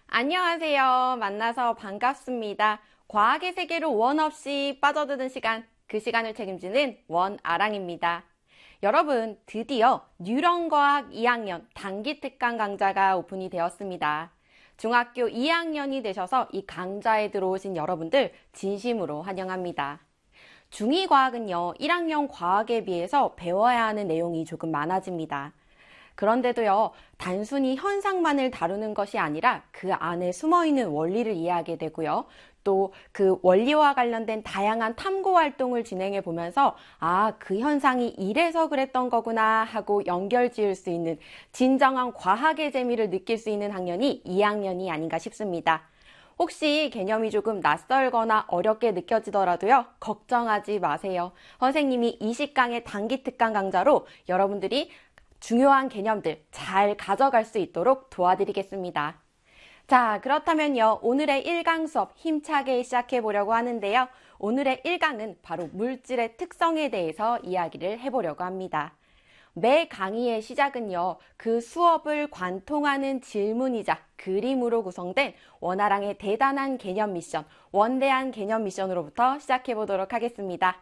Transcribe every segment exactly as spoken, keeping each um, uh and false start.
안녕하세요. 만나서 반갑습니다. 과학의 세계로 원 없이 빠져드는 시간, 그 시간을 책임지는 원아랑입니다. 여러분, 드디어 뉴런과학 이 학년 단기 특강 강좌가 오픈이 되었습니다. 중학교 이 학년이 되셔서 이 강좌에 들어오신 여러분들 진심으로 환영합니다. 중이 과학은요, 일 학년 과학에 비해서 배워야 하는 내용이 조금 많아집니다. 그런데도요, 단순히 현상만을 다루는 것이 아니라 그 안에 숨어있는 원리를 이해하게 되고요. 또 그 원리와 관련된 다양한 탐구 활동을 진행해 보면서 아, 그 현상이 이래서 그랬던 거구나 하고 연결 지을 수 있는 진정한 과학의 재미를 느낄 수 있는 학년이 이 학년이 아닌가 싶습니다. 혹시 개념이 조금 낯설거나 어렵게 느껴지더라도요, 걱정하지 마세요. 선생님이 이십 강의 단기 특강 강좌로 여러분들이 중요한 개념들 잘 가져갈 수 있도록 도와드리겠습니다. 자, 그렇다면요, 오늘의 일 강 수업 힘차게 시작해 보려고 하는데요. 오늘의 일 강은 바로 물질의 특성에 대해서 이야기를 해보려고 합니다. 매 강의의 시작은요, 그 수업을 관통하는 질문이자 그림으로 구성된 원아랑의 대단한 개념 미션, 원대한 개념 미션으로부터 시작해 보도록 하겠습니다.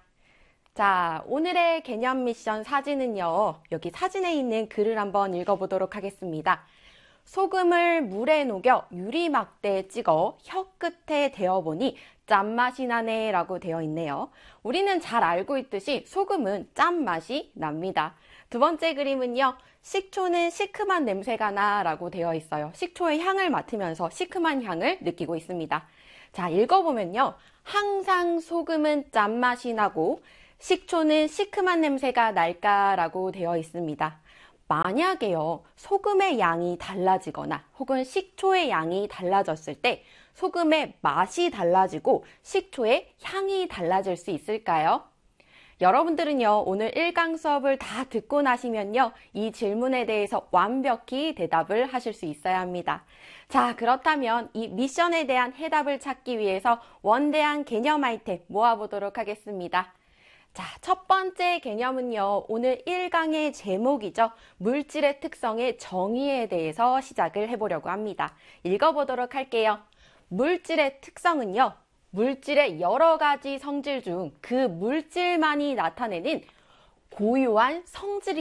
자, 오늘의 개념 미션 사진은요, 여기 사진에 있는 글을 한번 읽어보도록 하겠습니다. 소금을 물에 녹여 유리막대에 찍어 혀 끝에 대어보니 짠맛이 나네 라고 되어 있네요. 우리는 잘 알고 있듯이 소금은 짠맛이 납니다. 두 번째 그림은요, 식초는 시큼한 냄새가 나 라고 되어 있어요. 식초의 향을 맡으면서 시큼한 향을 느끼고 있습니다. 자, 읽어보면요, 항상 소금은 짠맛이 나고 식초는 시큼한 냄새가 날까라고 되어 있습니다. 만약에요, 소금의 양이 달라지거나 혹은 식초의 양이 달라졌을 때 소금의 맛이 달라지고 식초의 향이 달라질 수 있을까요? 여러분들은요, 오늘 일 강 수업을 다 듣고 나시면요, 이 질문에 대해서 완벽히 대답을 하실 수 있어야 합니다. 자, 그렇다면 이 미션에 대한 해답을 찾기 위해서 원대한 개념 아이템 모아보도록 하겠습니다. 자, 첫 번째 개념은요, 오늘 일 강의 제목이죠. 물질의 특성의 정의에 대해서 시작을 해보려고 합니다. 읽어보도록 할게요. 물질의 특성은요, 물질의 여러 가지 성질 중 그 물질만이 나타내는 고유한 성질이